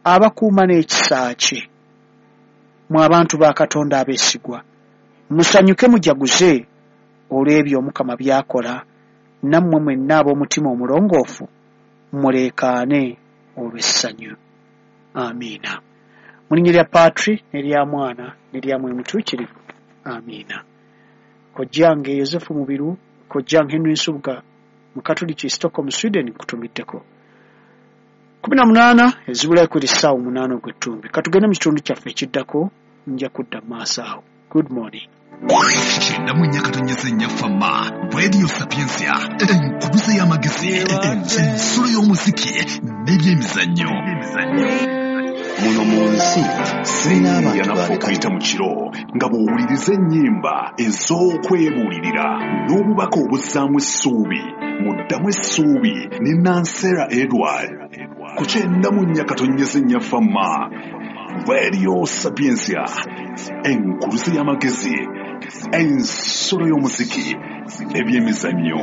abakuuma n'ekisa kye. Mu abantu ba Katonda abeesigwa, musanyuke mujaguze olw'ebyo Mukama by'akola, nammwe mwenna ab'omutima omulongoofu muleekaane olw'essanyu. Amiina. Mu linnya lya Patri n'erya Mwana n'erya Mwoyo Mutuukirivu. Amiina. Kojjange Yosefu Mubiru, kojjange Henry Nsubuga mu Katoliki Stockholm, Sweden kutumiddeko. 18 ezibulayo kuri ssaawa 8 ogw'ettumbi. Katugende mu kitundu kyaffe ekiddako, nja kudda mu maaso awo. Good morning. Kyenda mu Nyakatonyeza Ennyafama, Radio Sapiensia, enkubuze y'amagezi, ensolo y'omuziki n'ebyemizannyo. Muno mu nsi sirina abantu babekayita mu kiro nga bw'owuliriza ennyimba ez'okwebuulirira n'obubaka obuzzaamu essuubi. Muddamu essuubi ne Nansera Edward ku 9 mu Nyakatonyeza Ennyafama, Radio Sapiensia, enkuluze y'amagezi, ensolo y'omuziki n'ebyemizannyo.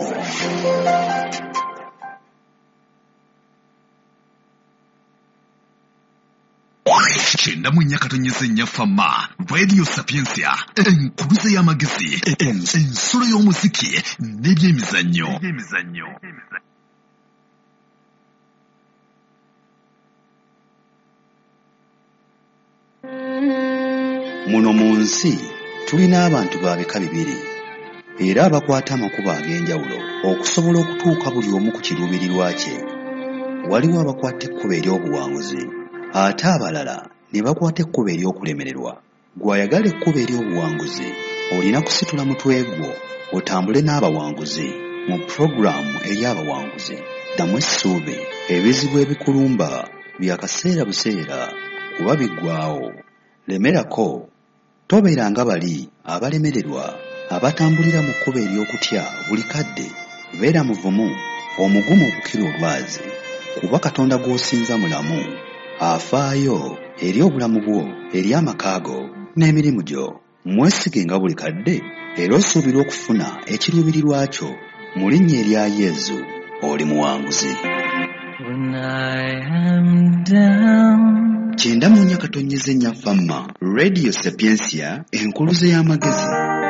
Kyenda mu Nyakatonyeza Ennyafama, Radio Sapiensia, enkuluze y'amagezi, ensolo y'omuziki n'ebyemizannyo. Muno mu nsi tulina abantu babeka bibiri, era abakwata amakubo ag'enjawulo okusobola okutuuka buli omu ku kiruubirirwa kye. Waliwo abakwata ekkubo ery'obuwanguzi, ate abalala ne bakwata ekkubo ery'okulemererwa. Gw'ayagala ekkubo ery'obuwanguzi olina kusitula mutwe gwo otambule n'abawanguzi mu puroguramu ey'abawanguzi. Ddamu essuubi, ebizibu ebikulumba bya kaseera buseera kuba biggwaawo. Lemerako, tobeeranga bali abalemererwa abatambulira mu kkubo ery'okutya buli kadde. Beera muvumu, omugumu okukira olwazi, kuba Katonda gw'osinza mulamu, afaayo eri obulamu bwo, eri amaka go n'emirimu gyo. Mwesigenga buli kadde era osuubira okufuna ekiruubirirwa kyo. Mu linnya erya Yesu oli muwanguzi. Kyenda mu Nyakatonyeza Ennyafama, Radio Sapiensia, enkuluze y'amagezi.